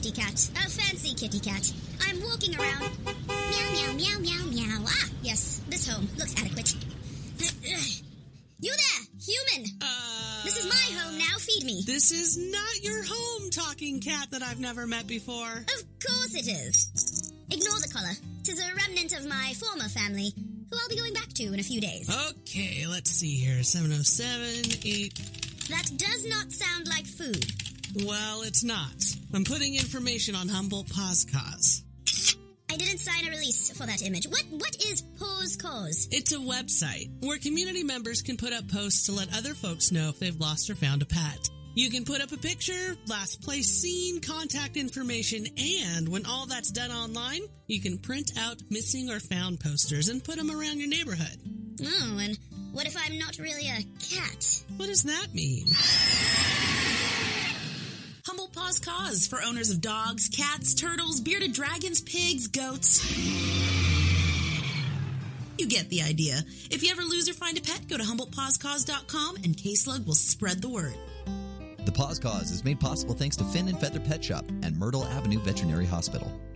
kitty cat. A fancy kitty cat. I'm walking around. Meow, meow, meow, meow, meow. Ah, yes, this home looks adequate. You there, human! This is my home now, feed me. This is not your home, talking cat that I've never met before. Of course it is. Ignore the collar. 'Tis a remnant of my former family, who I'll be going back to in a few days. Okay, let's see here. 707, 8... That does not sound like food. Well, it's not. I'm putting information on Humboldt Paws Cause. I didn't sign a release for that image. What is Paws Cause? It's a website where community members can put up posts to let other folks know if they've lost or found a pet. You can put up a picture, last place seen, contact information, and when all that's done online, you can print out missing or found posters and put them around your neighborhood. Oh, and what if I'm not really a cat? What does that mean? Humboldt Paws Cause for owners of dogs, cats, turtles, bearded dragons, pigs, goats. You get the idea. If you ever lose or find a pet, go to HumboldtPawsCause.com and K-Slug will spread the word. The Paws Cause is made possible thanks to Fin and Feather Pet Shop and Myrtle Avenue Veterinary Hospital.